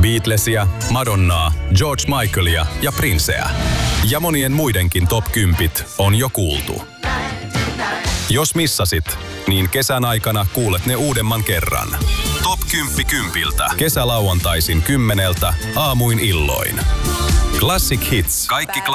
Beatlesia, Madonnaa, George Michaelia ja Princeä. Ja monien muidenkin top 10 on jo kuultu. Jos missasit, niin kesän aikana kuulet ne uudemman kerran. Top 10 kympiltä. Kesälauantaisin 10 aamuin illoin. Classic Hits. Kaikki